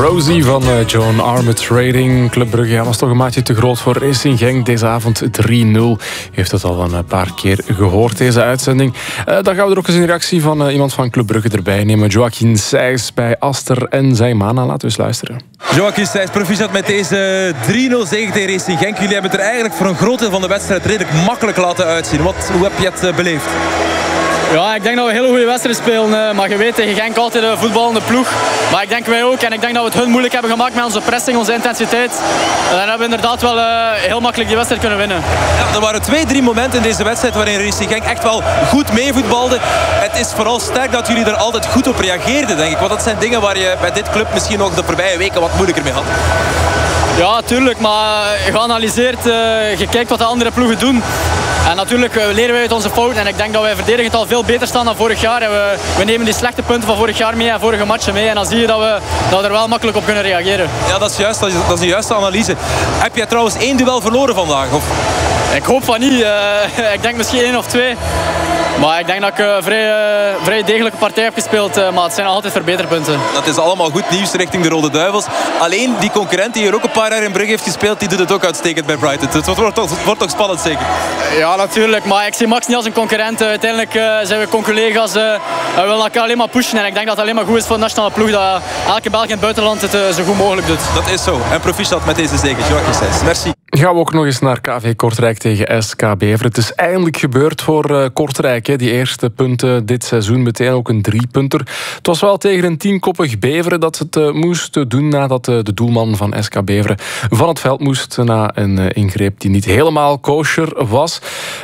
Rosie van Joan Armour Trading. Club Brugge was toch een maatje te groot voor Racing Genk. Deze avond 3-0. U heeft het al een paar keer gehoord, deze uitzending. Dan gaan we er ook eens een reactie van iemand van Club Brugge erbij nemen. Joaquin Sijs bij Aster en Zaimana. Laten we eens luisteren. Joaquin Sijs, proficiat met deze 3-0 zege tegen Racing Genk. Jullie hebben het er eigenlijk voor een groot deel van de wedstrijd redelijk makkelijk laten uitzien. Hoe heb je het beleefd? Ja, ik denk dat we een hele goede wedstrijd spelen. Maar je weet, tegen Genk altijd een voetballende ploeg. Maar ik denk wij ook. En ik denk dat we het hun moeilijk hebben gemaakt met onze pressing, onze intensiteit. En dan hebben we inderdaad wel heel makkelijk die wedstrijd kunnen winnen. Ja, er waren 2-3 momenten in deze wedstrijd waarin Racing Genk echt wel goed meevoetbalde. Het is vooral sterk dat jullie er altijd goed op reageerden, denk ik. Want dat zijn dingen waar je bij dit club misschien nog de voorbije weken wat moeilijker mee had. Ja, tuurlijk. Maar je analyseert, je kijkt wat de andere ploegen doen. En natuurlijk leren wij uit onze fouten. En ik denk dat wij verdedigend al veel beter staan dan vorig jaar. En we nemen die slechte punten van vorig jaar mee en vorige matchen mee. En dan zie je dat we er wel makkelijk op kunnen reageren. Ja, dat is juist. Dat is de juiste analyse. Heb jij trouwens 1 duel verloren vandaag? Of? Ik hoop van niet. Ik denk misschien 1 of 2. Maar ik denk dat ik een vrij degelijke partij heb gespeeld. Maar het zijn altijd verbeterpunten. Dat is allemaal goed nieuws richting de Rode Duivels. Alleen die concurrent die hier ook een paar jaar in Brugge heeft gespeeld, die doet het ook uitstekend bij Brighton. Het wordt toch spannend zeker? Ja, natuurlijk. Maar ik zie Max niet als een concurrent. Uiteindelijk zijn we conculega's. We willen elkaar alleen maar pushen. En ik denk dat het alleen maar goed is voor de nationale ploeg dat elke Belg in het buitenland het zo goed mogelijk doet. Dat is zo. En proficiat met deze zege. Joaquin Sijs. Merci. Gaan we ook nog eens naar KV Kortrijk tegen SK Beveren. Het is eindelijk gebeurd voor Kortrijk. Hè. Die eerste punten dit seizoen, meteen ook een 3-punter. Het was wel tegen een 10-koppig Beveren dat het moest doen nadat de doelman van SK Beveren van het veld moest na een ingreep die niet helemaal kosher was.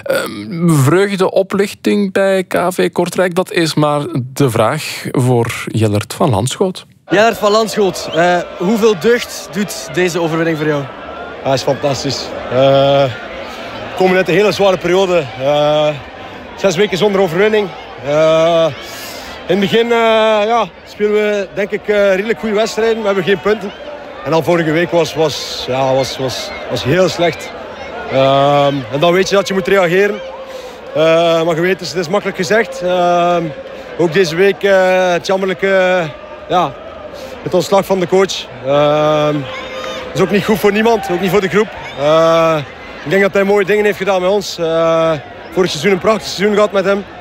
Vreugde, oplichting bij KV Kortrijk, dat is maar de vraag voor Jellert van Landschoot. Jellert van Landschoot, hoeveel deugd doet deze overwinning voor jou? Ja, dat is fantastisch. We komen uit een hele zware periode. 6 weken zonder overwinning. In het begin spelen we denk ik redelijk goede wedstrijden. We hebben geen punten. En dan vorige week was heel slecht. En dan weet je dat je moet reageren. Maar je weet, het is makkelijk gezegd. Ook deze week het jammerlijke het ontslag van de coach. Dat is ook niet goed voor niemand, ook niet voor de groep. Ik denk dat hij mooie dingen heeft gedaan met ons. Vorig seizoen een prachtig seizoen gehad met hem.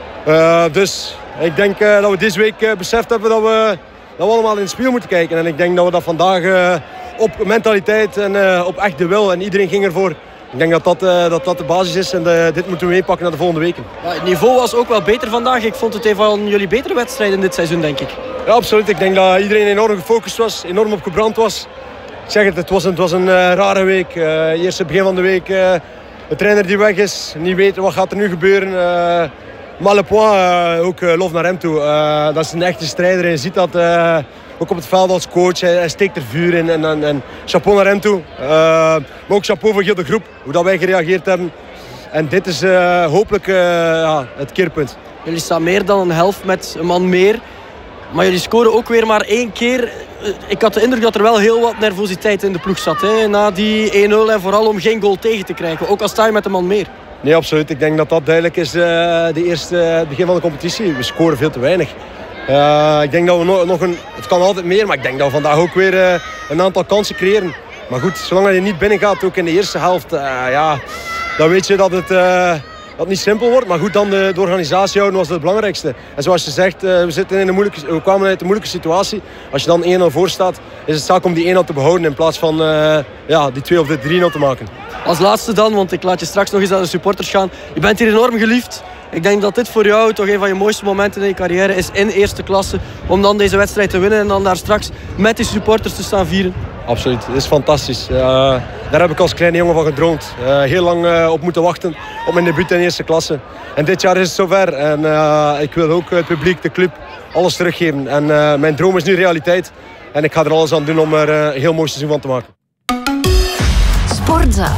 Dus ik denk dat we deze week beseft hebben dat we allemaal in het spiegel moeten kijken. En ik denk dat we dat vandaag op mentaliteit en op echt de wil en iedereen ging ervoor. Ik denk dat de basis is en dit moeten we meepakken naar de volgende weken. Ja, het niveau was ook wel beter vandaag. Ik vond het een van jullie betere wedstrijden dit seizoen, denk ik. Ja, absoluut. Ik denk dat iedereen enorm gefocust was, enorm op gebrand was. Ik zeg het was een rare week. Eerste begin van de week, de trainer die weg is, niet weten wat gaat er nu gebeuren. Maar Le Point, ook lof naar hem toe. Dat is een echte strijder en je ziet dat ook op het veld als coach. Hij steekt er vuur in en chapeau naar hem toe. Maar ook chapeau voor heel de groep, hoe dat wij gereageerd hebben. En dit is hopelijk het keerpunt. Jullie staan meer dan een helft met een man meer. Maar jullie scoren ook weer maar 1 keer. Ik had de indruk dat er wel heel wat nervositeit in de ploeg zat. Hè? Na die 1-0 en vooral om geen goal tegen te krijgen. Ook al sta je met een man meer. Nee, absoluut. Ik denk dat dat duidelijk is het begin van de competitie. We scoren veel te weinig. Ik denk dat we het kan altijd meer, maar ik denk dat we vandaag ook weer een aantal kansen creëren. Maar goed, zolang je niet binnen gaat, ook in de eerste helft, dan weet je dat het niet simpel wordt. Maar goed, dan de organisatie houden was het belangrijkste. En zoals je zegt, we kwamen uit een moeilijke situatie. Als je dan 1-0 voor staat, is het zaak om die 1-0 te behouden in plaats van die 2 of de 3-0 te maken. Als laatste dan, want ik laat je straks nog eens naar de supporters gaan. Je bent hier enorm geliefd. Ik denk dat dit voor jou toch een van je mooiste momenten in je carrière is in eerste klasse. Om dan deze wedstrijd te winnen en dan daar straks met die supporters te staan vieren. Absoluut, het is fantastisch. Daar heb ik als kleine jongen van gedroomd. Heel lang op moeten wachten op mijn debuut in eerste klasse. En dit jaar is het zover. En ik wil ook het publiek, de club, alles teruggeven. En mijn droom is nu realiteit. En ik ga er alles aan doen om er een heel mooi seizoen van te maken. Sportza.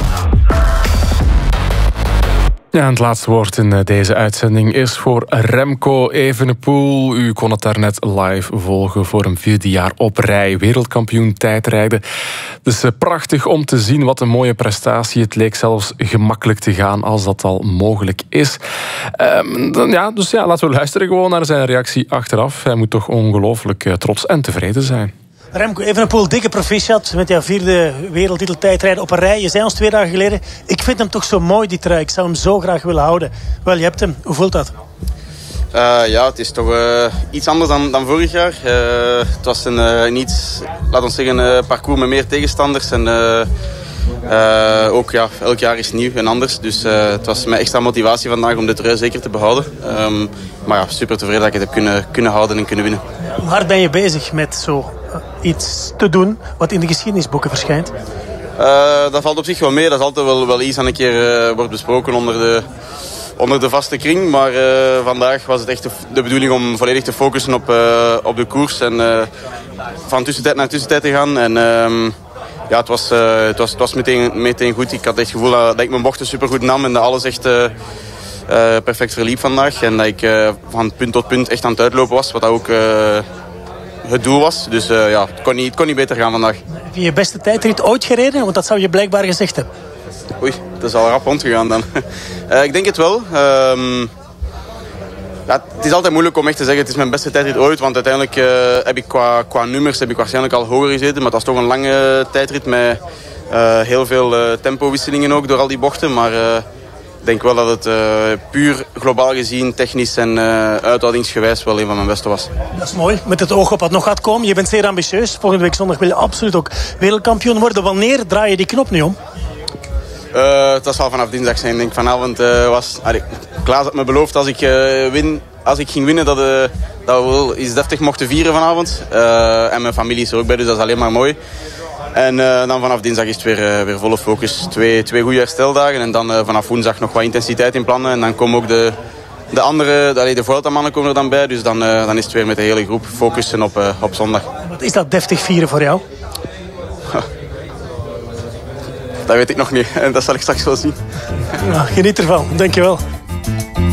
Ja, en het laatste woord in deze uitzending is voor Remco Evenepoel. U kon het daarnet live volgen voor een 4e jaar op rij. Wereldkampioen tijdrijden. Dus prachtig om te zien, wat een mooie prestatie. Het leek zelfs gemakkelijk te gaan als dat al mogelijk is. Dus laten we luisteren gewoon naar zijn reactie achteraf. Hij moet toch ongelooflijk trots en tevreden zijn. Remco Evenepoel, dikke proficiat met jouw 4e wereldtitel tijdrijden op een rij. Je zei ons 2 dagen geleden, ik vind hem toch zo mooi, die trui. Ik zou hem zo graag willen houden. Wel, je hebt hem. Hoe voelt dat? Ja, het is toch iets anders dan vorig jaar. Het was een iets, laten we zeggen, parcours met meer tegenstanders. En ook ja, elk jaar is nieuw en anders. Dus het was mijn extra motivatie vandaag om de trui zeker te behouden. Maar ja, super tevreden dat ik het heb kunnen houden en kunnen winnen. Hoe hard ben je bezig met zo iets te doen wat in de geschiedenisboeken verschijnt? Dat valt op zich wel mee. Dat is altijd wel iets aan een keer wordt besproken onder de vaste kring. Maar vandaag was het echt de bedoeling om volledig te focussen op de koers. En van tussentijd naar tussentijd te gaan. En ja, het was meteen goed. Ik had echt het gevoel dat ik mijn bochten supergoed nam. En dat alles echt perfect verliep vandaag. En dat ik van punt tot punt echt aan het uitlopen was. Wat dat ook het doel was. Dus ja, het kon niet beter gaan vandaag. Heb je je beste tijdrit ooit gereden? Want dat zou je blijkbaar gezegd hebben. Oei, dat is al rap rondgegaan dan. Ik denk het wel. Ja, het is altijd moeilijk om echt te zeggen het is mijn beste tijdrit ooit. Want uiteindelijk heb ik qua nummers heb ik waarschijnlijk al hoger gezeten. Maar dat is toch een lange tijdrit met heel veel tempowisselingen ook door al die bochten. Maar ik denk wel dat het puur globaal gezien, technisch en uithoudingsgewijs wel een van mijn beste was. Dat is mooi, met het oog op wat nog gaat komen. Je bent zeer ambitieus. Volgende week zondag wil je absoluut ook wereldkampioen worden. Wanneer draai je die knop nu om? Dat zal vanaf dinsdag zijn. Ik denk vanavond was Klaas had me beloofd als ik ging winnen dat we wel iets deftig mochten vieren vanavond. En mijn familie is er ook bij, dus dat is alleen maar mooi. En dan vanaf dinsdag is het weer volle focus. Twee goede hersteldagen en dan vanaf woensdag nog wat intensiteit in plannen. En dan komen ook de andere, de Vuelta-mannen komen er dan bij. Dus dan is het weer met de hele groep focussen op zondag. Wat is dat deftig vieren voor jou? Dat weet ik nog niet. En dat zal ik straks wel zien. Ja, geniet ervan. Dankjewel.